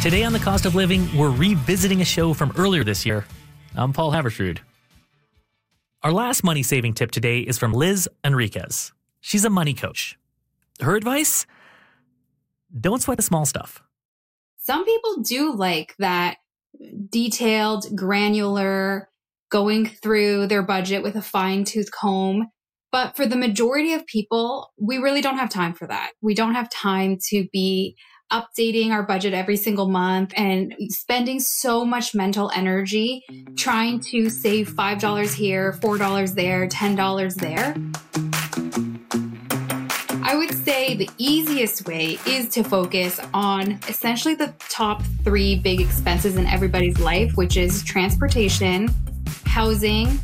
Today on The Cost of Living, we're revisiting a show from earlier this year. I'm Paul Haversrud. Our last money-saving tip today is from Liz Enriquez. She's a money coach. Her advice? Don't sweat the small stuff. Some people do like that detailed, granular, going through their budget with a fine-tooth comb. But for the majority of people, we really don't have time for that. We don't have time to be updating our budget every single month and spending so much mental energy trying to save $5 here, $4 there, $10 there. I would say the easiest way is to focus on essentially the top 3 big expenses in everybody's life, which is transportation, housing,